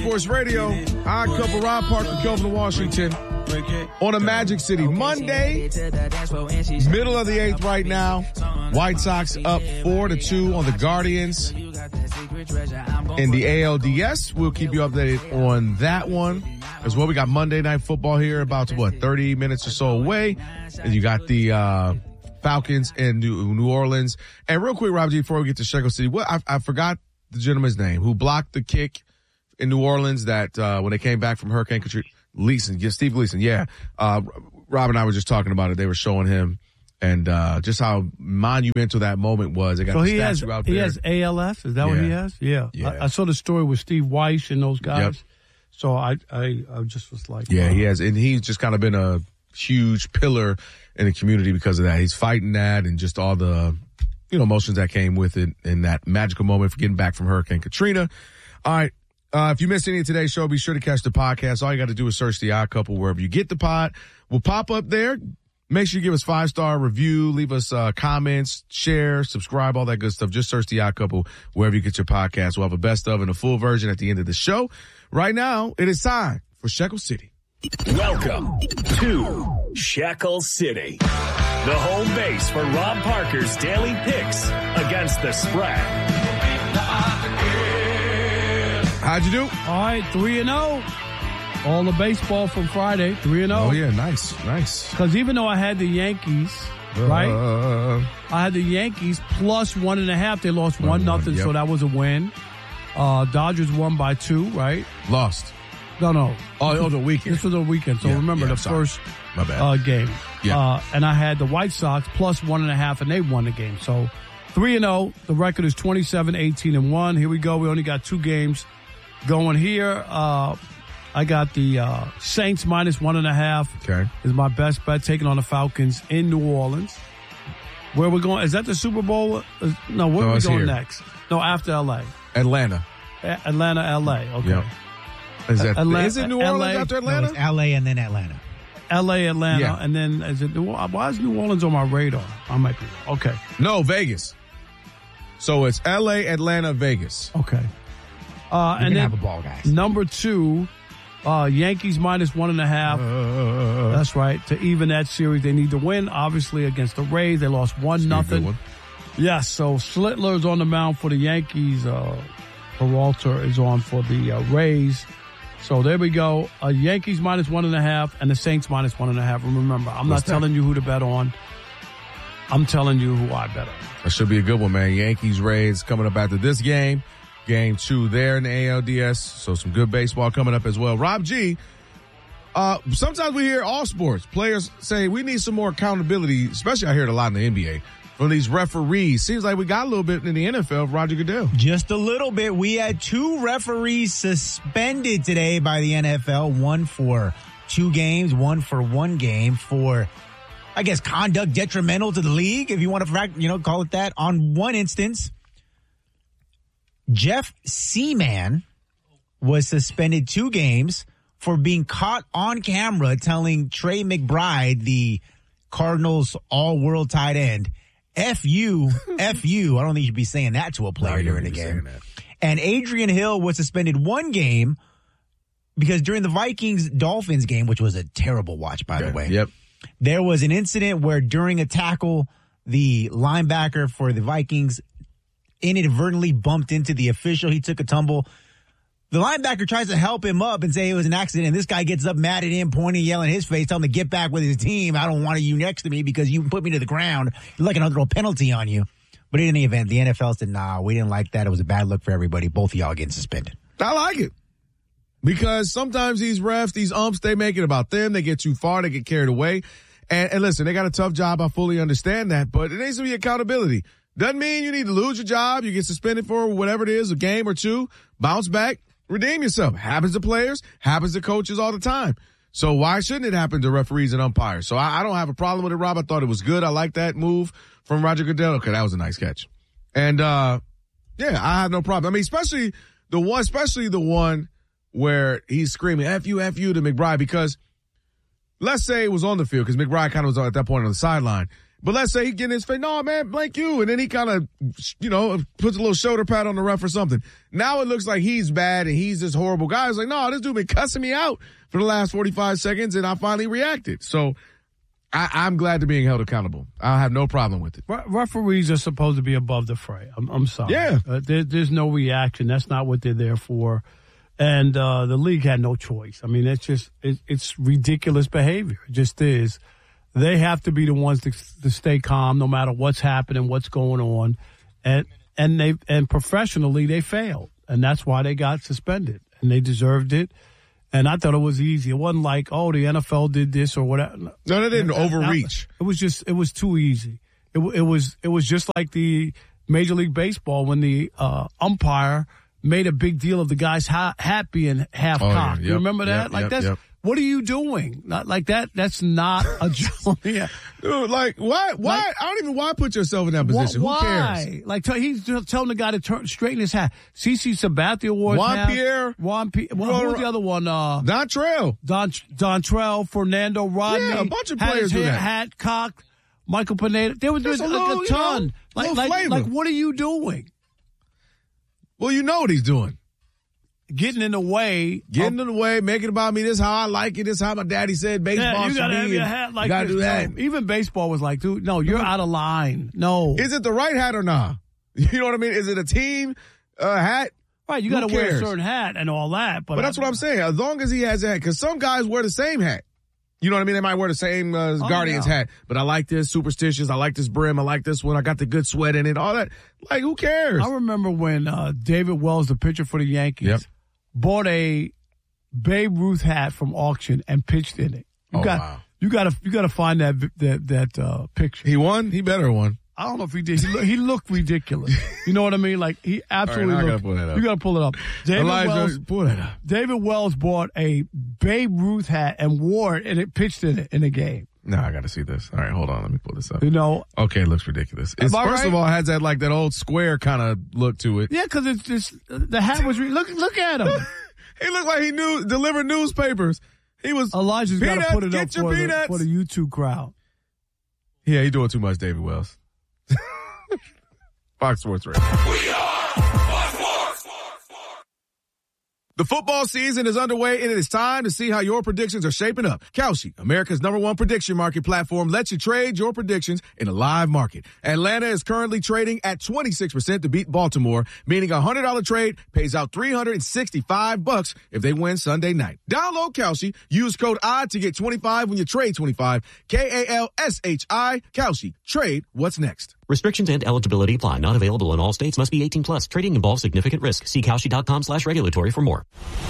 Sports Radio. Odd Couple, Rob Parker, Kelvin Washington on a Magic City Monday. Middle of the 8th right now. White Sox up 4-2 on the Guardians in the ALDS. We'll keep you updated on that one as well. We got Monday Night Football here about, 30 minutes or so away. And you got the Falcons in New Orleans. And real quick, Rob G, before we get to Shekel City, I forgot the gentleman's name who blocked the kick in New Orleans that when they came back from Hurricane Katrina. Steve Gleason, yeah. Rob and I were just talking about it. They were showing him and just how monumental that moment was. They got the statue out there. He has ALS? Is that what he has? Yeah. I saw the story with Steve Weiss and those guys. Yep. So I just was like, yeah, he has. And he's just kind of been a huge pillar in the community because of that. He's fighting that and just all the, emotions that came with it in that magical moment for getting back from Hurricane Katrina. All right. If you missed any of today's show, be sure to catch the podcast. All you got to do is search The Odd Couple wherever you get the pod. We'll pop up there. Make sure you give us 5-star review, leave us comments, share, subscribe, all that good stuff. Just search The Odd Couple wherever you get your podcast. We'll have a best of and a full version at the end of the show. Right now, it is time for Shekel City. Welcome to Shekel City, the home base for Rob Parker's daily picks against the spread. How'd you do? All right, 3-0. All the baseball from Friday, 3-0. Oh, yeah, nice. Because even though I had the Yankees, right? I had the Yankees plus 1.5. They lost 1-0, so that was a win. Dodgers won by 2, right? Lost. No. Oh, it was a weekend. This was a weekend. So remember the first game. Yeah. And I had the White Sox plus 1.5, and they won the game. So 3-0. The record is 27-18-1. Here we go. We only got 2 games going here. I got the Saints minus 1.5. Okay. Is my best bet, taking on the Falcons in New Orleans. Where we're going? Is that the Super Bowl? No, where are we going next? No, after L.A. Atlanta, L.A. Okay. Yep. Is it New Orleans LA, after Atlanta? No, it's L.A. and then Atlanta. L.A., Atlanta, yeah. And then why is New Orleans on my radar? I might be wrong. Okay. No, Vegas. So it's L.A., Atlanta, Vegas. Okay. And then have a ball, guys. Number 2, Yankees minus 1.5. That's right. To even that series, they need to win. Obviously, against the Rays, they lost 1-0. Yes. So Slitler's on the mound for the Yankees. Peralta is on for the Rays. So there we go. Yankees minus 1.5 and the Saints minus 1.5. And remember, I'm not telling you who to bet on. I'm telling you who I bet on. That should be a good one, man. Yankees, Rays coming up after this game. Game 2 there in the ALDS. So some good baseball coming up as well. Rob G, sometimes we hear all sports players say we need some more accountability, especially I hear it a lot in the NBA, from these referees. Seems like we got a little bit in the NFL, Roger Goodell. Just a little bit. We had 2 referees suspended today by the NFL, one for 2 games, one for 1 game for, I guess, conduct detrimental to the league, if you want to, call it that. On one instance, Jeff Seaman was suspended 2 games for being caught on camera telling Trey McBride, the Cardinals all-world tight end, F you. I don't think you should be saying that to a player during the game. And Adrian Hill was suspended 1 game because during the Vikings-Dolphins game, which was a terrible watch, by the way, there was an incident where during a tackle, the linebacker for the Vikings inadvertently bumped into the official. He took a tumble. The linebacker tries to help him up and say it was an accident, and this guy gets up mad at him, pointing, yelling in his face, telling him to get back with his team. I don't want you next to me because you put me to the ground. You're like another penalty on you. But in any event, the NFL said, nah, we didn't like that. It was a bad look for everybody. Both of y'all getting suspended. I like it. Because sometimes these refs, these umps, they make it about them. They get too far. They get carried away. And listen, they got a tough job. I fully understand that. But it needs to be accountability. Doesn't mean you need to lose your job. You get suspended for whatever it is, a game or 2, bounce back, redeem yourself. Happens to players, happens to coaches all the time. So why shouldn't it happen to referees and umpires? So I don't have a problem with it, Rob. I thought it was good. I like that move from Roger Goodell. Okay, that was a nice catch. And, I have no problem. I mean, especially the one where he's screaming, F you to McBride, because let's say it was on the field, because McBride kind of was at that point on the sideline. But let's say he get in his face, no, man, blank you. And then he kind of, puts a little shoulder pad on the ref or something. Now it looks like he's bad and he's this horrible guy. It's like, no, this dude been cussing me out for the last 45 seconds and I finally reacted. So I'm glad to being held accountable. I have no problem with it. Referees are supposed to be above the fray. I'm sorry. Yeah. There's no reaction. That's not what they're there for. And the league had no choice. I mean, it's ridiculous behavior. It just is. They have to be the ones to stay calm no matter what's happening, what's going on. And professionally, they failed. And that's why they got suspended. And they deserved it. And I thought it was easy. It wasn't like, the NFL did this or whatever. No, they didn't overreach. It was too easy. It was just like the Major League Baseball when the umpire made a big deal of the guy's hat being half cocked. Yeah. You remember that? What are you doing? Not like that. That's not a joke. Yeah. Dude, why? I don't even why put yourself in that position. Why? Who cares? Like he's telling the guy to straighten his hat. CC Sabathia wore Juan Pierre. Who was the other one? Dontrell. Dontrell, Fernando Rodney. Yeah, a bunch of had players his do that. Hat cocked. Michael Pineda. There was a ton. Like what are you doing? Well, you know what he's doing. Getting in the way, making it about me. This is how I like it. This is how my daddy said baseball you gotta should have be. your hat like you gotta this. do that. Even baseball was like, dude, no, you're out of line. No. Is it the right hat or not? You know what I mean? Is it a team hat? Right, you got to wear a certain hat and all that. But that's what I'm saying. As long as he has a hat, because some guys wear the same hat. You know what I mean? They might wear the same Guardians hat, but I like this superstitious. I like this brim. I like this one. I got the good sweat in it. All that. Like, who cares? I remember when David Wells, the pitcher for the Yankees, bought a Babe Ruth hat from auction and pitched in it. You got to find that picture. He won. He better have won. I don't know if he did. He looked ridiculous. You know what I mean? Like he absolutely. Right, looked, you got to pull it up. David Wells bought a Babe Ruth hat and wore it, and it pitched in it in a game. No, I got to see this. All right, hold on. Let me pull this up. Okay, it looks ridiculous. First of all, it has that old square kind of look to it. Yeah, because it's just the hat was. Look at him. He looked like he delivered newspapers. He was. Elijah's got to put it up for the YouTube crowd. Yeah, he's doing too much, David Wells. Fox Sports Radio. We are Fox Sports. The football season is underway, and it is time to see how your predictions are shaping up. Kalshi, America's #1 prediction market platform, lets you trade your predictions in a live market. Atlanta is currently trading at 26% to beat Baltimore, meaning a $100 trade pays out $365 if they win Sunday night. Download Kalshi, use code ODD to get 25 when you trade 25. KALSHI, Kalshi. Trade what's next. Restrictions and eligibility apply. Not available in all states. Must be 18 plus. Trading involves significant risk. See Kalshi.com/regulatory for more.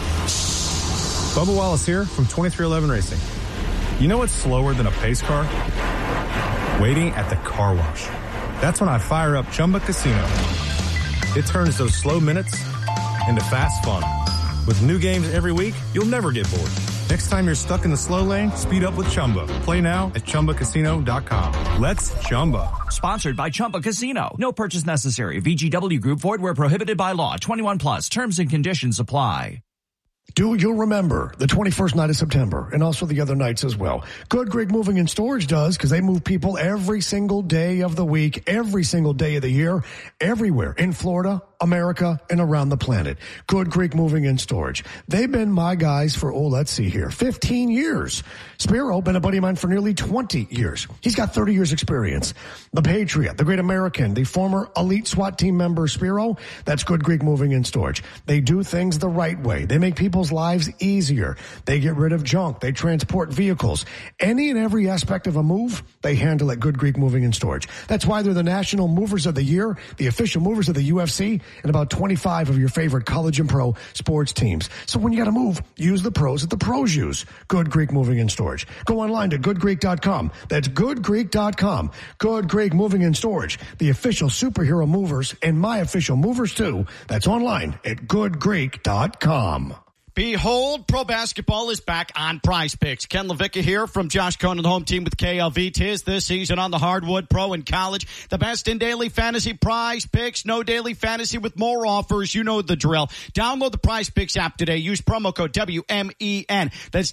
Bubba Wallace here from 2311 Racing. You know what's slower than a pace car? Waiting at the car wash. That's when I fire up Chumba Casino. It turns those slow minutes into fast fun. With new games every week, you'll never get bored. Next time you're stuck in the slow lane, speed up with Chumba. Play now at ChumbaCasino.com. Let's Chumba. Sponsored by Chumba Casino. No purchase necessary. VGW Group. Void where prohibited by law. 21 plus. Terms and conditions apply. You'll remember the 21st night of September and also the other nights as well. Good Greek Moving and Storage does, because they move people every single day of the week, every single day of the year, everywhere in Florida, America, and around the planet. Good Greek Moving and Storage. They've been my guys for, 15 years. Spiro, been a buddy of mine for nearly 20 years. He's got 30 years experience. The Patriot, the Great American, the former elite SWAT team member Spiro, that's Good Greek Moving and Storage. They do things the right way. They make people's lives easier. They get rid of junk. They transport vehicles. Any and every aspect of a move, they handle at Good Greek Moving and Storage. That's why they're the National Movers of the Year, the official movers of the UFC, and about 25 of your favorite college and pro sports teams. So when you got to move, use the pros that the pros use. Good Greek Moving and Storage. Go online to goodgreek.com. That's goodgreek.com. Good Greek Moving and Storage, the official superhero movers and my official movers too. That's online at goodgreek.com. Behold, pro basketball is back on Prize Picks. Ken Levicka here from Josh Cohen, the home team with KLV. 'Tis this season on the hardwood, pro and college. The best in daily fantasy. Prize Picks. No daily fantasy with more offers. You know the drill. Download the Prize Picks app today. Use promo code WMEN. That's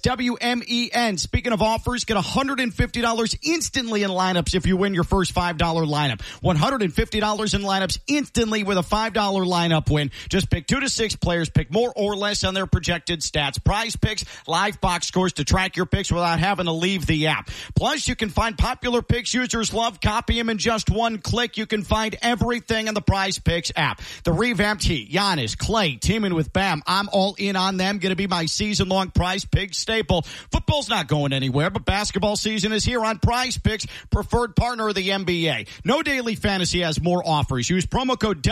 WMEN. Speaking of offers, get $150 instantly in lineups if you win your first $5 lineup. $150 in lineups instantly with a $5 lineup win. Just pick 2 to 6 players. Pick more or less on their projected stats. Prize Picks, live box scores to track your picks without having to leave the app. Plus, you can find popular picks users love, copy them in just one click. You can find everything in the Prize Picks app. The revamped Heat, Giannis, Clay, teaming with Bam. I'm all in on them. Going to be my season-long Prize Picks staple. Football's not going anywhere, but basketball season is here on Prize Picks, preferred partner of the NBA. No daily fantasy has more offers. Use promo code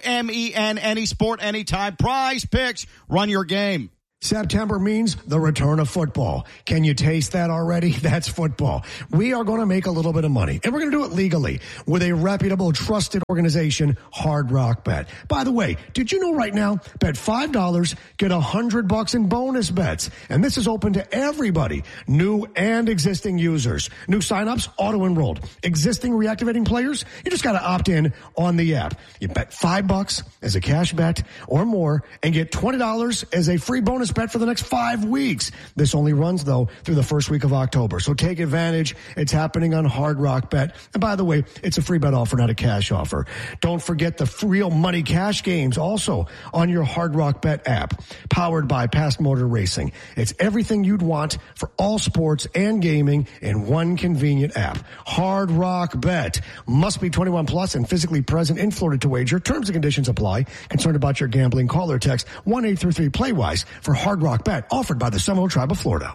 WMEN, any sport, anytime. Prize Picks, run your game. September means the return of football. Can you taste that already? That's football. We are going to make a little bit of money, and we're going to do it legally with a reputable, trusted organization, Hard Rock Bet. By the way, did you know right now, bet $5, get $100 in bonus bets. And this is open to everybody, new and existing users. New signups, auto-enrolled. Existing reactivating players, you just got to opt in on the app. You bet $5 as a cash bet or more and get $20 as a free bonus bet for the next 5 weeks. This only runs, though, through the first week of October. So take advantage. It's happening on Hard Rock Bet. And by the way, it's a free bet offer, not a cash offer. Don't forget the real money cash games also on your Hard Rock Bet app, powered by Past Motor Racing. It's everything you'd want for all sports and gaming in one convenient app. Hard Rock Bet. Must be 21 plus and physically present in Florida to wager. Terms and conditions apply. Concerned about your gambling? Call or text 1-833-PLAY-WISE for Hard Rock Bet, offered by the Seminole Tribe of Florida.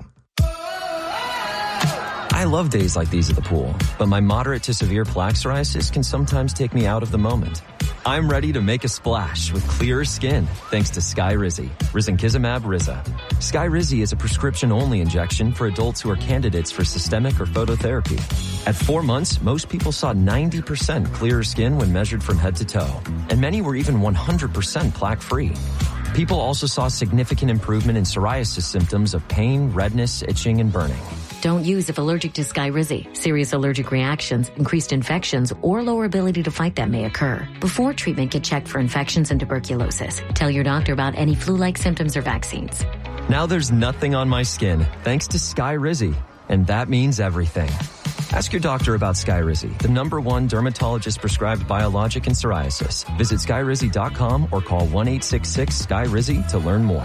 I love days like these at the pool, but my moderate to severe plaque psoriasis can sometimes take me out of the moment. I'm ready to make a splash with clearer skin thanks to Skyrizi, Risankizumab Riza. Skyrizi is a prescription-only injection for adults who are candidates for systemic or phototherapy. At 4 months, most people saw 90% clearer skin when measured from head to toe, and many were even 100% plaque-free. People also saw significant improvement in psoriasis symptoms of pain, redness, itching, and burning. Don't use if allergic to Skyrizi. Serious allergic reactions, increased infections, or lower ability to fight them may occur. Before treatment, get checked for infections and tuberculosis. Tell your doctor about any flu-like symptoms or vaccines. Now there's nothing on my skin thanks to Skyrizi, and that means everything. Ask your doctor about Skyrizi, the #1 dermatologist-prescribed biologic in psoriasis. Visit Skyrizi.com or call 1-866-SKYRIZI to learn more.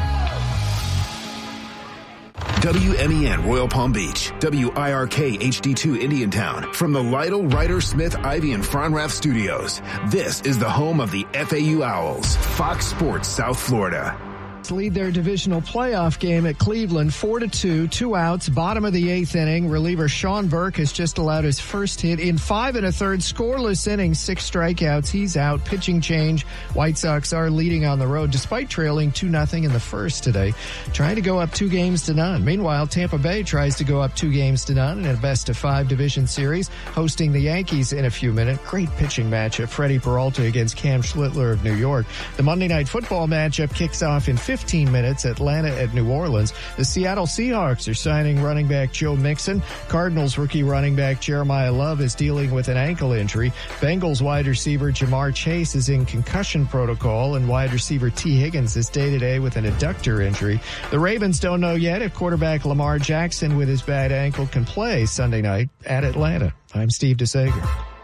WMEN Royal Palm Beach, WIRK HD2 Indiantown. From the Lytle, Ryder, Smith, Ivy, and Fronrath studios, this is the home of the FAU Owls, Fox Sports South Florida. Lead their divisional playoff game at Cleveland 4-2, 2 outs, bottom of the 8th inning. Reliever Sean Burke has just allowed his first hit in 5 1/3 scoreless innings, 6 strikeouts. He's out. Pitching change. White Sox are leading on the road despite trailing 2-0 in the first today, trying to go up 2-0. Meanwhile, Tampa Bay tries to go up 2-0 in a best-of-5 division series, hosting the Yankees in a few minutes. Great pitching matchup. Freddie Peralta against Cam Schlittler of New York. The Monday Night Football matchup kicks off in 15 minutes, Atlanta at New Orleans. The Seattle Seahawks are signing running back Joe Mixon. Cardinals rookie running back Jeremiah Love is dealing with an ankle injury. Bengals wide receiver Jamar Chase is in concussion protocol, and wide receiver T. Higgins is day-to-day with an adductor injury. The Ravens don't know yet if quarterback Lamar Jackson with his bad ankle can play Sunday night at Atlanta. I'm Steve DeSager.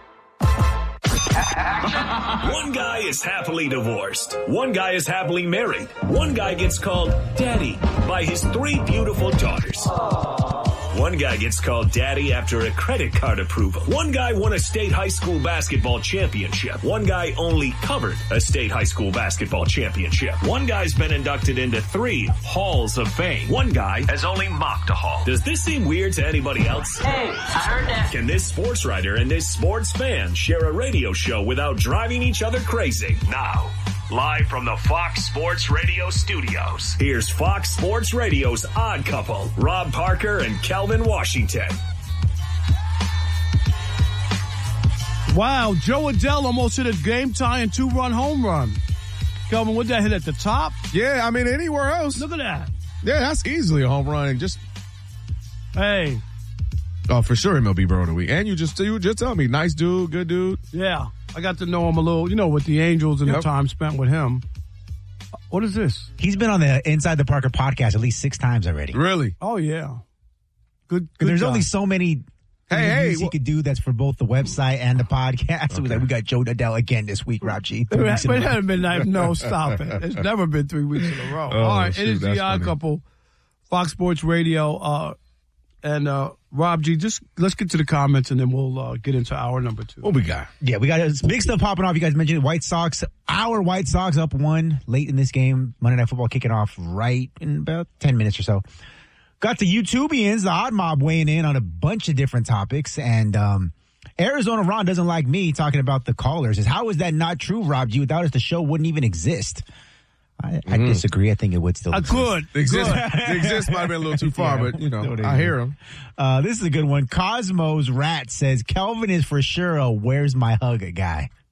One guy is happily divorced. One guy is happily married. One guy gets called daddy by his 3 beautiful daughters. One guy gets called daddy after a credit card approval. One guy won a state high school basketball championship. One guy only covered a state high school basketball championship. One guy's been inducted into 3 halls of fame. One guy has only mocked a hall. Does this seem weird to anybody else? Hey, I heard that. Can this sports writer and this sports fan share a radio show without driving each other crazy? Now, live from the Fox Sports Radio studios, here's Fox Sports Radio's odd couple, Rob Parker and Kelvin Washington. Wow, Joe Adele almost hit a game-tying 2-run home run. Kelvin, would that hit at the top? Yeah, I mean, anywhere else. Look at that. Yeah, that's easily a home run. Hey. Oh, for sure, MLB Bro of the Week. And you just tell me, nice dude, good dude. Yeah, I got to know him a little, with the Angels and the time spent with him. What is this? He's been on the Inside the Parker podcast at least 6 times already. Really? Oh, yeah. Good There's guy. only so many interviews he could do that's for both the website and the podcast. Okay. It was like, we got Joe Nadell again this week, Rob G. It hasn't been no, stop it. It's never been 3 weeks in a row. All right, it is the Odd Couple, Fox Sports Radio, and Rob G. Just let's get to the comments and then we'll get into hour number 2. What we got? Yeah, we got big stuff popping off. You guys mentioned White Sox. Our White Sox up 1 late in this game. Monday Night Football kicking off right in about 10 minutes or so. Got the YouTubians, the Odd Mob, weighing in on a bunch of different topics. And Arizona Ron doesn't like me talking about the callers. How is that not true, Rob G? Without us, the show wouldn't even exist. I disagree. I think it would still exist. Exist might have been a little too far, but, I hear him. This is a good one. Cosmos Rat says, Kelvin is for sure a where's my hug guy.